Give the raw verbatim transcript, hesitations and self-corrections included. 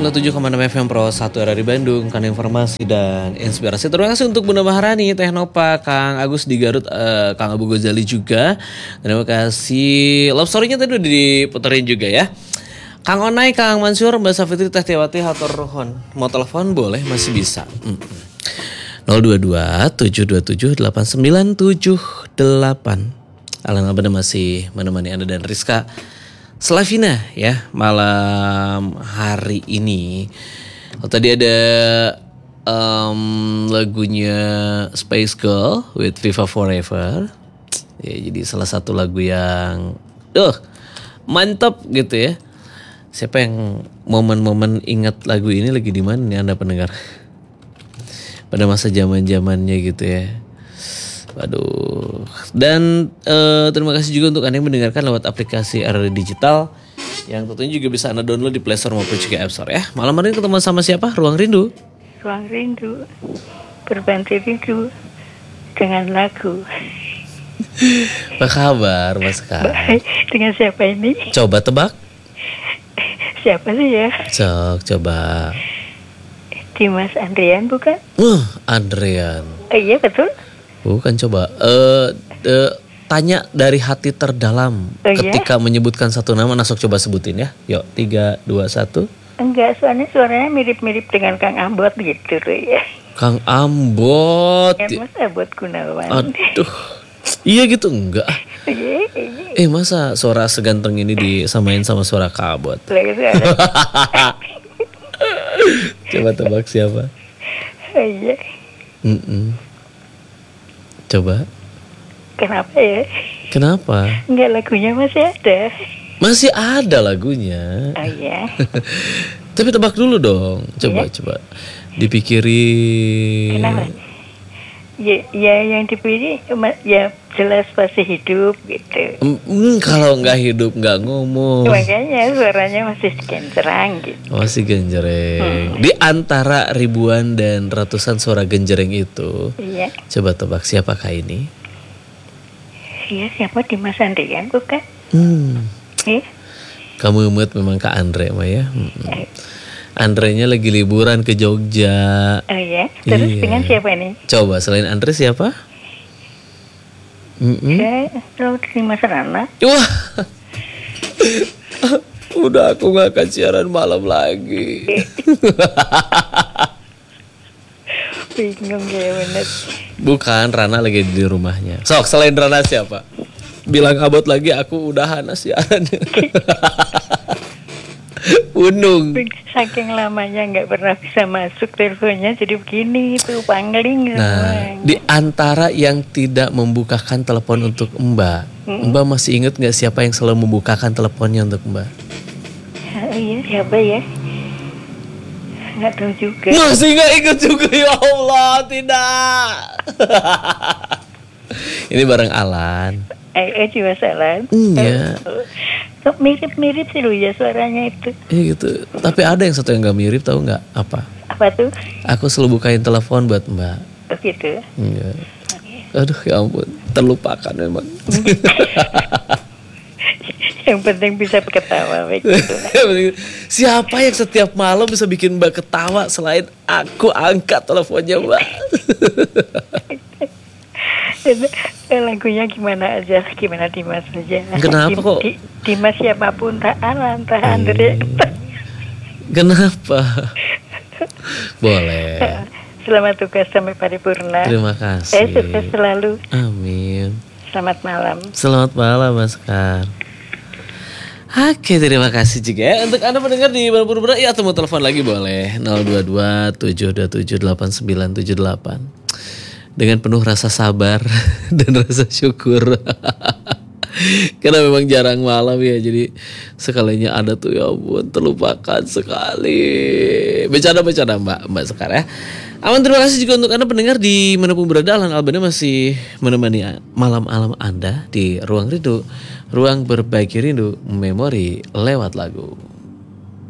sembilan puluh tujuh koma enam F M Pro satu R R I Bandung, kan informasi dan inspirasi. Terima kasih untuk Bunda Maharani, Teh Nopa, Kang Agus di Garut, uh, Kang Abu Ghazali juga. Terima kasih. Love story-nya tadi udah diputerin juga ya. Kang Onai, Kang Mansur, Mbak Safitri, Teh Tiawati, Hatur Ruhon. Mau telepon boleh, masih bisa. Hmm. nol dua dua tujuh dua tujuh delapan sembilan tujuh delapan. Alan Abada masih menemani Anda dan Rizka Slavina ya malam hari ini. Oh, tadi ada um, lagunya Space Girl with Viva Forever. Ya, jadi salah satu lagu yang duh, mantap gitu ya. Siapa yang momen-momen ingat lagu ini lagi di mana nih Anda pendengar? Pada masa zaman-zamannya gitu ya. Waduh. Dan uh, terima kasih juga untuk Anda yang mendengarkan lewat aplikasi R R I Digital yang tentunya juga bisa Anda download di Play Store maupun juga App Store ya. Malam hari ini ketemu sama siapa? Ruang Rindu. Ruang Rindu. Berbagi rindu dengan lagu. Apa kabar Mas Kak? Baik. Dengan siapa ini? Coba tebak. Siapa sih ya? Cok, coba. Dimas Andrian bukan? Uh, Andrian. Eh, iya betul. Bukan, coba uh, uh, tanya dari hati terdalam oh, ketika ya? menyebutkan satu nama. Nasok coba sebutin ya. Yuk, tiga, dua, satu. Enggak, soalnya suaranya mirip-mirip dengan Kang Ambot gitu ya. Kang Ambot. Kan Mas Ambot Gunawan. Aduh. Iya gitu enggak? Iya, iya. Eh masa suara seganteng ini disamain sama suara Kang Ambot? Coba tebak siapa? Oh, iya. Mm-mm. Coba. Kenapa ya? Kenapa? Enggak, lagunya masih ada. Masih ada lagunya. Oh iya. Tapi tebak dulu dong. Coba, iya? coba. Dipikirin. Kenapa? Ya, ya yang dipilih ya jelas pasti hidup gitu. Mm, kalau nggak hidup nggak ngomong. Makanya suaranya masih gencerang gitu. Masih genjreng. Hmm. Di antara ribuan dan ratusan suara genjreng itu, iya. Coba tebak siapakah ini? Iya, siapa? Dimas Andrian bukan? Hmm. Eh? Kamu emut memang Kak Andre mah ya. Hmm. Eh. Andrenya lagi liburan ke Jogja. Oh iya. Terus iya. Dengan siapa ini? Coba selain Andre siapa? Mm-mm. Saya selalu terima Serana. Wah. Udah aku gak akan siaran malam lagi. Bingung ya bener. Bukan, Rana lagi di rumahnya. Sok, selain Rana siapa? Bilang Abot lagi aku udahan siaran. Unung. Saking lamanya nggak pernah bisa masuk teleponnya, jadi begini itu pangling. Nah, di antara yang tidak membukakan telepon untuk Mbak, hmm. Mbak masih ingat nggak siapa yang selalu membukakan teleponnya untuk Mbak? Ya, iya, siapa ya? Nggak tahu juga. Masih nggak ingat juga, ya Allah, tidak. Ini bareng Alan. Eh, eh juga Alan. Iya. Kok mirip-mirip sih lu ya suaranya itu. Iya gitu. Tapi ada yang satu yang gak mirip, tahu nggak? Apa? Apa tuh? Aku selalu bukain telepon buat Mbak. Oh gitu. Iya. Aduh ya ampun, terlupakan memang. Yang penting bisa ketawa begitu. Siapa yang setiap malam bisa bikin Mbak ketawa selain aku angkat teleponnya Mbak? Lagunya gimana aja, gimana Dimas aja. Kenapa Dim, kok? Di, Dimas siapapun, tak Alan, tak Andre. Kenapa? Boleh. Selamat tugas sampai paripurna. Terima kasih. Eh, sukses selalu. Amin. Selamat malam. Selamat malam Mas Kar. Oke, terima kasih juga ya. Untuk Anda mendengar di mana pun berada, ya atau mau telepon lagi boleh. nol dua dua tujuh dua tujuh delapan sembilan tujuh delapan. Dengan penuh rasa sabar dan rasa syukur. Karena memang jarang malam ya, jadi sekalinya ada tuh ya ampun terlupakan sekali. Bercanda-bercanda Mbak Mbak Sekar ya. Aman, terima kasih juga untuk Anda pendengar di manapun berada. Alan Albana masih menemani malam-malam Anda di Ruang Rindu, ruang berbagi rindu, memori lewat lagu.